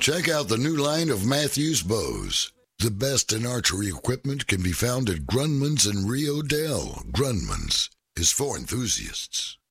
Check out the new line of Matthews bows. The best in archery equipment can be found at Grunman's in Rio Dale. Grunman's is for enthusiasts.